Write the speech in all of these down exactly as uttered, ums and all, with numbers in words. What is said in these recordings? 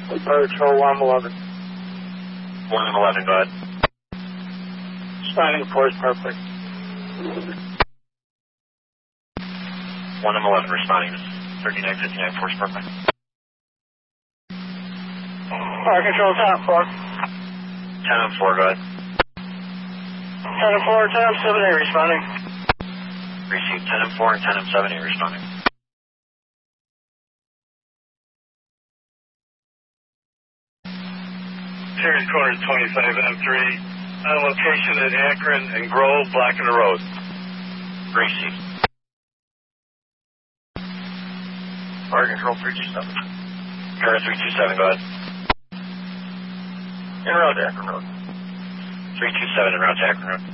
Fire Control one eleven. one eleven, go ahead. Responding Force Perfect. one eleven responding to thirty-nine fifty-nine Force Perfect. Fire Control ten and four. ten and four, go ahead. ten and four, ten and seven A responding. Receive ten and four and ten and seven A responding. Series corner twenty-five M three, on location at Akron and Grove, blocking the road. Receive. Fire Control three two seven. Current three two seven, go ahead. En route to Akron Road. three two seven en route to Akron Road.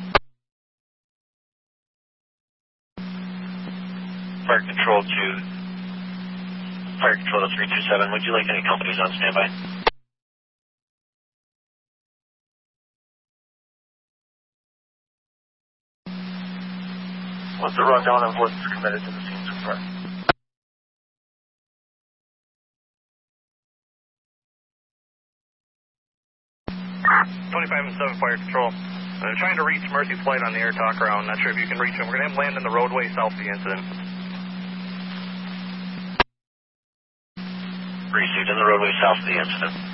Fire Control to Fire Control to three two seven. Would you like any companies on standby? What's the rundown of what's committed to the scene so far? twenty-five and seven Fire Control. I'm trying to reach Mercy Flight on the air talk around. Not sure if you can reach them. We're going to have land in the roadway south of the incident. Received in the roadway south of the incident.